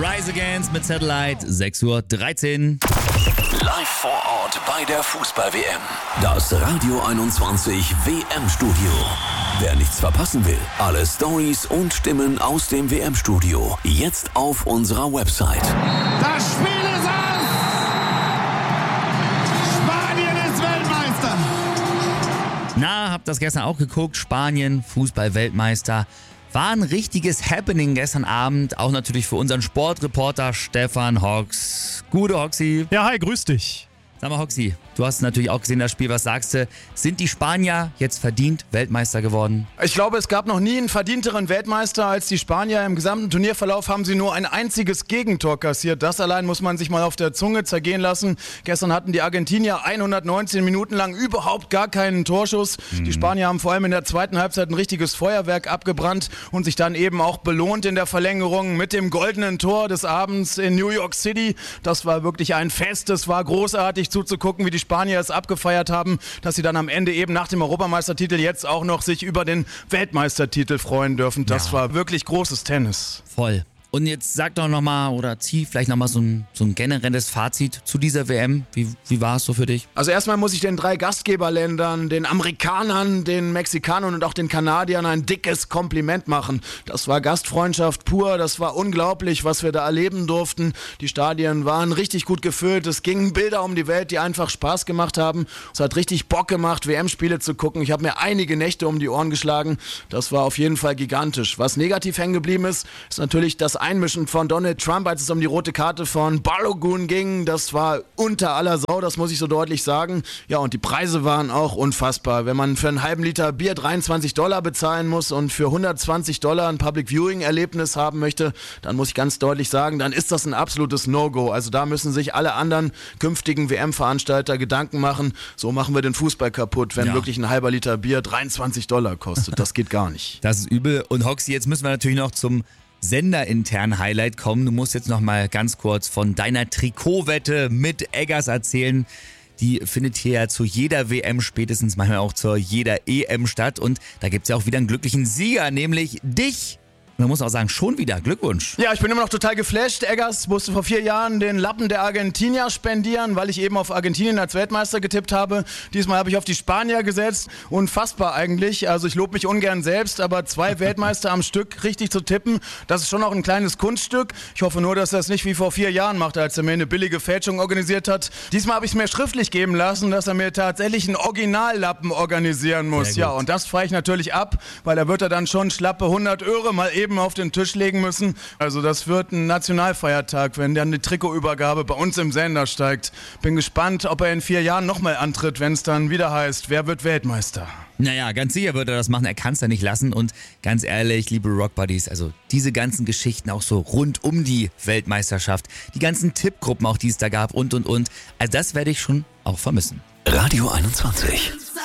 Rise Against mit Satellite, 6:13 Uhr. Live vor Ort bei der Fußball-WM. Das Radio 21 WM-Studio. Wer nichts verpassen will, alle Stories und Stimmen aus dem WM-Studio. Jetzt auf unserer Website. Das Spiel ist aus! Spanien ist Weltmeister! Na, habt das gestern auch geguckt? Spanien, Fußball-Weltmeister. War ein richtiges Happening gestern Abend. Auch natürlich für unseren Sportreporter Stefan Hox. Gute Hoxi. Ja, hi, grüß dich. Sag mal, Hoxi, du hast natürlich auch gesehen das Spiel. Was sagst du? Sind die Spanier jetzt verdient Weltmeister geworden? Ich glaube, es gab noch nie einen verdienteren Weltmeister als die Spanier. Im gesamten Turnierverlauf haben sie nur ein einziges Gegentor kassiert. Das allein muss man sich mal auf der Zunge zergehen lassen. Gestern hatten die Argentinier 119 Minuten lang überhaupt gar keinen Torschuss. Die Spanier haben vor allem in der zweiten Halbzeit ein richtiges Feuerwerk abgebrannt und sich dann eben auch belohnt in der Verlängerung mit dem goldenen Tor des Abends in New York City. Das war wirklich ein Fest. Es war großartig zuzugucken, wie die Spanier es abgefeiert haben, dass sie dann am Ende eben nach dem Europameistertitel jetzt auch noch sich über den Weltmeistertitel freuen dürfen. Das war wirklich großes Tennis. Voll. Und jetzt sag doch nochmal oder zieh vielleicht nochmal so ein generelles Fazit zu dieser WM. Wie war es so für dich? Also erstmal muss ich den 3 Gastgeberländern, den Amerikanern, den Mexikanern und auch den Kanadiern ein dickes Kompliment machen. Das war Gastfreundschaft pur, das war unglaublich, was wir da erleben durften. Die Stadien waren richtig gut gefüllt, es gingen Bilder um die Welt, die einfach Spaß gemacht haben. Es hat richtig Bock gemacht, WM-Spiele zu gucken. Ich habe mir einige Nächte um die Ohren geschlagen. Das war auf jeden Fall gigantisch. Was negativ hängen geblieben ist natürlich das Einmischen von Donald Trump, als es um die rote Karte von Balogun ging. Das war unter aller Sau, das muss ich so deutlich sagen. Ja, und die Preise waren auch unfassbar. Wenn man für einen halben Liter Bier $23 bezahlen muss und für $120 ein Public Viewing Erlebnis haben möchte, dann muss ich ganz deutlich sagen, dann ist das ein absolutes No-Go. Also da müssen sich alle anderen künftigen WM-Veranstalter Gedanken machen. So machen wir den Fußball kaputt, wenn wirklich ein halber Liter Bier $23 kostet. Das geht gar nicht. Das ist übel. Und Hoxi, jetzt müssen wir natürlich noch zum senderinternen Highlight kommen. Du musst jetzt noch mal ganz kurz von deiner Trikotwette mit Eggers erzählen. Die findet hier ja zu jeder WM, spätestens manchmal auch zu jeder EM statt. Und da gibt es ja auch wieder einen glücklichen Sieger, nämlich dich. Und man muss auch sagen, schon wieder Glückwunsch. Ja, ich bin immer noch total geflasht. Eggers musste vor 4 Jahren den Lappen der Argentinier spendieren, weil ich eben auf Argentinien als Weltmeister getippt habe. Diesmal habe ich auf die Spanier gesetzt. Unfassbar eigentlich. Also ich lobe mich ungern selbst, aber 2 Weltmeister am Stück richtig zu tippen, das ist schon noch ein kleines Kunststück. Ich hoffe nur, dass er es nicht wie vor 4 Jahren macht, als er mir eine billige Fälschung organisiert hat. Diesmal habe ich es mir schriftlich geben lassen, dass er mir tatsächlich einen Originallappen organisieren muss. Ja, und das fahre ich natürlich ab, weil da wird er dann schon schlappe 100 € mal eben auf den Tisch legen müssen. Also das wird ein Nationalfeiertag, wenn dann die Trikotübergabe bei uns im Sender steigt. Bin gespannt, ob er in 4 Jahren nochmal antritt, wenn es dann wieder heißt, wer wird Weltmeister? Naja, ganz sicher wird er das machen. Er kann es ja nicht lassen. Und ganz ehrlich, liebe Rockbuddies, also diese ganzen Geschichten auch so rund um die Weltmeisterschaft, die ganzen Tippgruppen auch, die es da gab und. Also das werde ich schon auch vermissen. Radio 21.